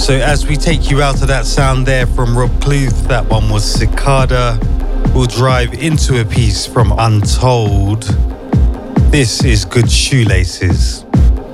So as we take you out of that sound there from Rob Cluth, that one was Cicada. We'll drive into a piece from Untold. This is Good Shoelaces.